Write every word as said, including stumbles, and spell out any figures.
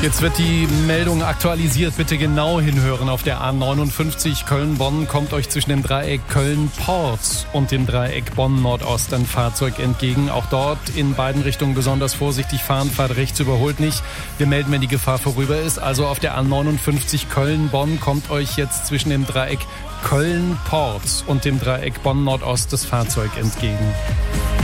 Jetzt wird die Meldung aktualisiert. Bitte genau hinhören. Auf der A neunundfünfzig Köln-Bonn kommt euch zwischen dem Dreieck Köln-Porz und dem Dreieck Bonn-Nordost ein Fahrzeug entgegen. Auch dort in beiden Richtungen besonders vorsichtig fahren. Fahrt rechts, überholt nicht. Wir melden, wenn die Gefahr vorüber ist. Also auf der A neunundfünfzig Köln-Bonn kommt euch jetzt zwischen dem Dreieck Köln-Porz und dem Dreieck Bonn-Nordost das Fahrzeug entgegen.